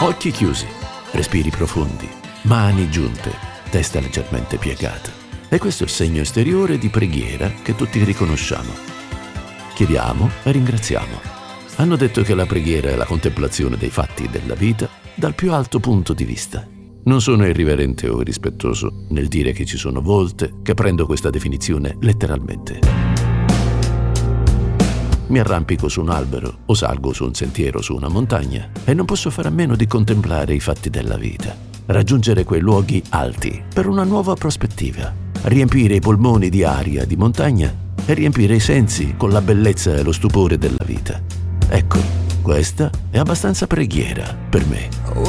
Occhi chiusi, respiri profondi, mani giunte, testa leggermente piegata. E questo è il segno esteriore di preghiera che tutti riconosciamo. Chiediamo e ringraziamo. Hanno detto che la preghiera è la contemplazione dei fatti della vita dal più alto punto di vista. Non sono irriverente o irrispettoso nel dire che ci sono volte che prendo questa definizione letteralmente. Mi arrampico su un albero o salgo su un sentiero su una montagna e non posso fare a meno di contemplare i fatti della vita, raggiungere quei luoghi alti per una nuova prospettiva, riempire i polmoni di aria di montagna e riempire i sensi con la bellezza e lo stupore della vita. Ecco, questa è abbastanza preghiera per me.